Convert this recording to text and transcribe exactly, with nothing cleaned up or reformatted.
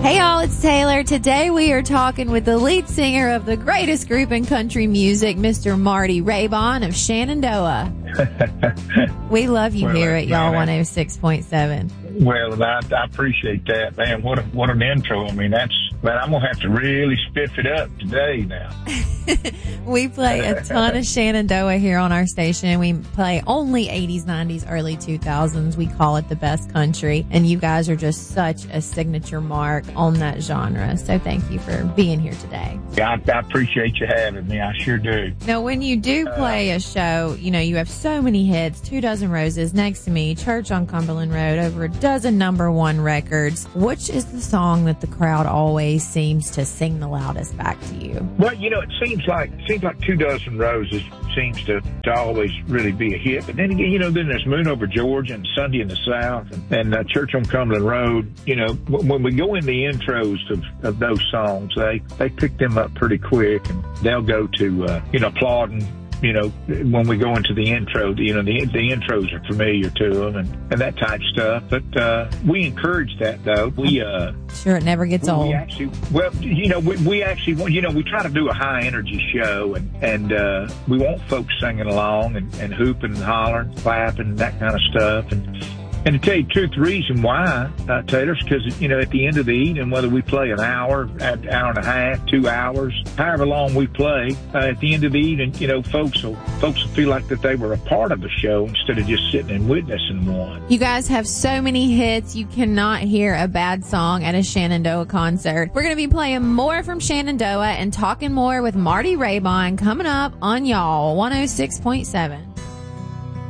Hey y'all, it's Taylor. Today we are talking with the lead singer of the greatest group in country music, Mister Marty Raybon of Shenandoah. We love you well, here at Y'all man, one oh six point seven. Well, I, I appreciate that, man. What a, what an intro. I mean, that's, man, I'm going to have to really spiff it up today now. We play a ton of Shenandoah here on our station. We play only eighties, nineties, early two thousands. We call it the best country. And you guys are just such a signature mark on that genre. So thank you for being here today. Yeah, I, I appreciate you having me. I sure do. Now, when you do play a show, you know, you have so many hits, Two Dozen Roses, Next to Me, Church on Cumberland Road, over a dozen number one records. Which is the song that the crowd always seems to sing the loudest back to you? Well, you know, it seems like seems like Two Dozen Roses seems to, to always really be a hit. But then again, you know, then there's Moon Over Georgia and Sunday in the South and, and uh, Church on Cumberland Road. You know, w- when we go in the intros of, of those songs, they, they pick them up pretty quick, and they'll go to, uh, you know, Applauding. You know, when we go into the intro, you know, the the intros are familiar to them and, and that type stuff. But uh, we encourage that, though. We uh, sure it never gets we, old. We actually, well, you know, we, we actually, you know, we try to do a high energy show, and and uh, we want folks singing along and, and hooping and hollering, clapping, that kind of stuff. And and to tell you the truth, the reason why, uh, Taylor, is because, you know, at the end of the evening, whether we play an hour, an hour and a half, two hours, however long we play, uh, at the end of the evening, you know, folks will, folks will feel like that they were a part of the show instead of just sitting and witnessing one. You guys have so many hits, you cannot hear a bad song at a Shenandoah concert. We're going to be playing more from Shenandoah and talking more with Marty Raybon coming up on Y'all one oh six point seven.